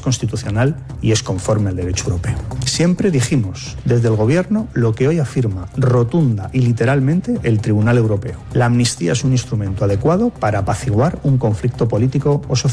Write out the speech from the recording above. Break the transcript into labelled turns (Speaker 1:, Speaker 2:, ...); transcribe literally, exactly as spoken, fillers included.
Speaker 1: constitucional y es conforme al derecho europeo. Siempre dijimos desde el Gobierno lo que hoy afirma rotunda y literalmente el Tribunal Europeo. La amnistía es un instrumento adecuado para apaciguar un conflicto político o social.